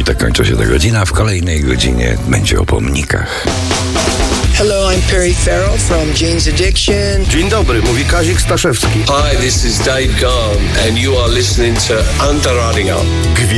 tak kończy się ta godzina. W kolejnej godzinie będzie o pomnikach. Hello, I'm Perry Farrell from Jane's Addiction. Dzień dobry, mówi Kazik Staszewski. Hi, this is Dave Gahan and you are listening to Under Radio.